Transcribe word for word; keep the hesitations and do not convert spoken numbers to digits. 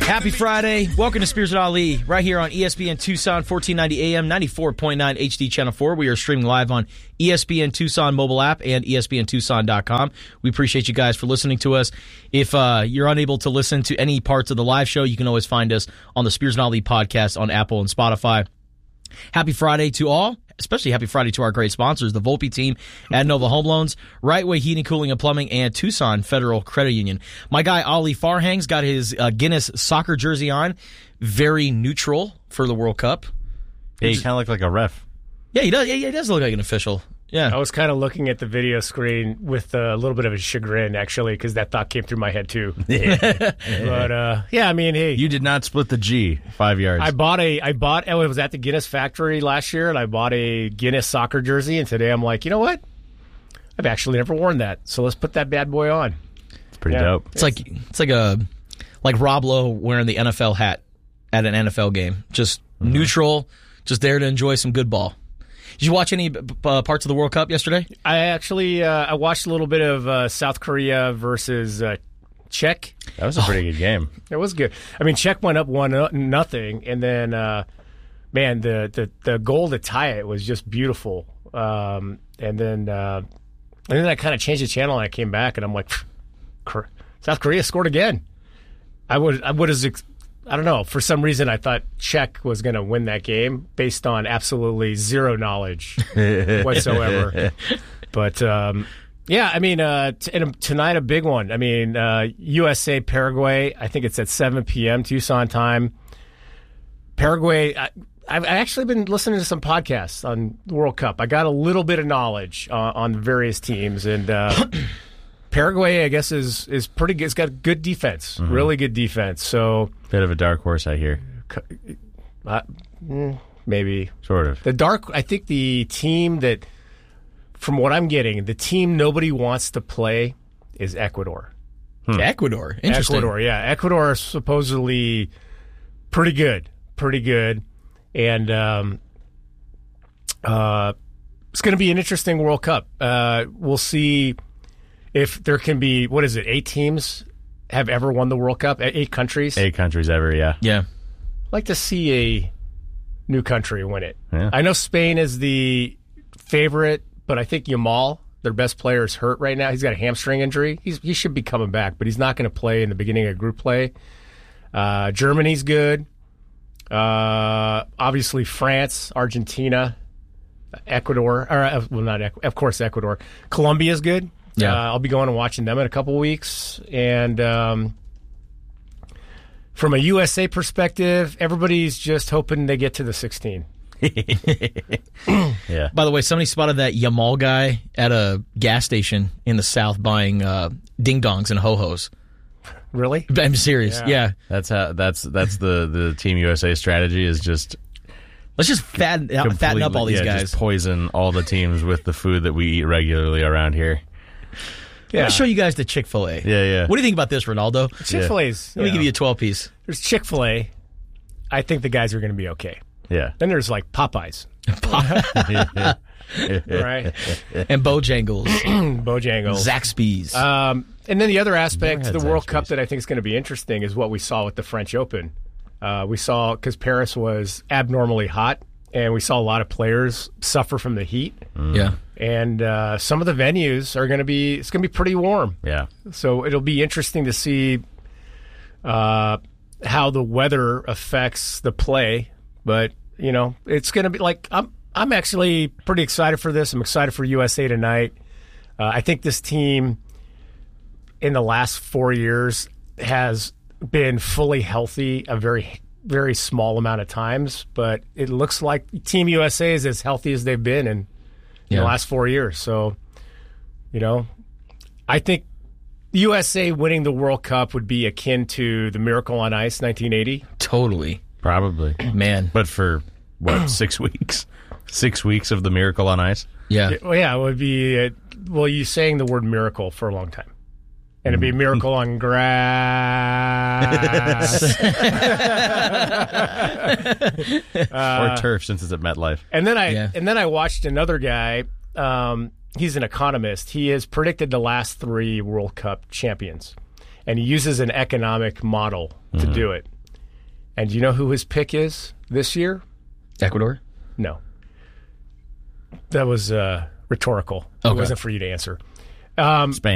Happy Friday. Welcome to Spears and Ali, right here on E S P N Tucson, fourteen ninety A M, ninety-four point nine H D Channel four. We are streaming live on E S P N Tucson mobile app and E S P N Tucson dot com. We appreciate you guys for listening to us. If uh, you're unable to listen to any parts of the live show, you can always find us on the Spears and Ali podcast on Apple and Spotify. Happy Friday to all. Especially happy Friday to our great sponsors, the Volpe team at Nova Home Loans, Right Way Heating, Cooling, and Plumbing, and Tucson Federal Credit Union. My guy, Ali Farhang's got his uh, Guinness soccer jersey on. Very neutral for the World Cup. Yeah, he kind of look like a ref. Yeah, he does. Yeah, he does look like an official. Yeah. I was kind of looking at the video screen with a little bit of a chagrin, actually, because that thought came through my head, too. But, uh, yeah, I mean, hey. You did not split the G five yards. I bought a, I bought, I was at the Guinness factory last year, and I bought a Guinness soccer jersey, and today I'm like, you know what? I've actually never worn that, so let's put that bad boy on. It's pretty yeah. dope. It's like it's like a like Rob Lowe wearing the N F L hat at an N F L game. Just mm-hmm. neutral, just there to enjoy some good ball. Did you watch any uh, parts of the World Cup yesterday? I actually uh, I watched a little bit of uh, South Korea versus uh, Czech. That was a pretty oh, good game. It was good. I mean, Czech went up one uh, nothing, and then uh, man, the, the the goal to tie it was just beautiful. Um, and then uh, and then I kind of changed the channel, and I came back, and I'm like, South Korea scored again. I would I would have. I don't know. For some reason, I thought Czech was going to win that game based on absolutely zero knowledge whatsoever. But, um, yeah, I mean, uh, t- tonight a big one. I mean, uh, U S A, Paraguay, I think it's at seven p.m. Tucson time. Paraguay, I, I've actually been listening to some podcasts on the World Cup. I got a little bit of knowledge uh, on the various teams, and uh, Paraguay, I guess, is is pretty good. It's got good defense, mm-hmm. really good defense. So bit of a dark horse, I hear. Uh, maybe sort of the dark. I think the team that, from what I'm getting, the team nobody wants to play is Ecuador. Hmm. Ecuador, interesting. Ecuador, yeah, Ecuador is supposedly pretty good, pretty good, and um, uh, it's going to be an interesting World Cup. Uh, we'll see. If there can be, what is it, eight teams have ever won the World Cup? Eight countries? Eight countries ever, yeah. Yeah. I'd like to see a new country win it. Yeah. I know Spain is the favorite, but I think Yamal, their best player, is hurt right now. He's got a hamstring injury. He's, he should be coming back, but he's not going to play in the beginning of group play. Uh, Germany's good. Uh, obviously, France, Argentina, Ecuador. Or, uh, well, not Ecuador, of course, Ecuador. Colombia's good. Yeah. Uh, I'll be going and watching them in a couple weeks. And um, from a U S A perspective, everybody's just hoping they get to the sixteen. Yeah. By the way, somebody spotted that Yamal guy at a gas station in the South buying uh, ding-dongs and ho-hos. Really? I'm serious. Yeah. yeah. That's how. That's that's the, the Team U S A strategy is just let's just fatten, fatten up all these yeah, guys. Just poison all the teams with the food that we eat regularly around here. Yeah. I'm going to show you guys the Chick-fil-A. Yeah, yeah. What do you think about this, Ronaldo? Chick-fil-A's. Let me know. give you a twelve-piece. There's Chick-fil-A. I think the guys are going to be okay. Yeah. Then there's like Popeyes. Right? And Bojangles. Bojangles. Zaxby's. Um, and then the other aspect to the World Zaxby's. Cup that I think is going to be interesting is what we saw with the French Open. Uh, we saw, because Paris was abnormally hot, and we saw a lot of players suffer from the heat. Mm. Yeah. And uh, some of the venues are going to be, it's going to be pretty warm. Yeah. So it'll be interesting to see uh, how the weather affects the play. But, you know, it's going to be like, I'm I'm actually pretty excited for this. I'm excited for U S A tonight. Uh, I think this team in the last four years has been fully healthy a very, very small amount of times. But it looks like Team U S A is as healthy as they've been in, in yeah. the last four years. So, you know, I think U S A winning the World Cup would be akin to the Miracle on Ice nineteen eighty. Totally. Probably. Man. But for, what, six weeks? Six weeks of the Miracle on Ice? Yeah. Well, yeah, it would be, uh, well, you saying the word miracle for a long time. And it'd be miracle on grass. uh, or turf, since it's at MetLife. And then I Yeah. and then I watched another guy. Um, he's an economist. He has predicted the last three World Cup champions, and he uses an economic model to Mm-hmm. do it. And do you know who his pick is this year? Ecuador? No. That was uh, rhetorical. Okay. It wasn't for you to answer. Um, Spain.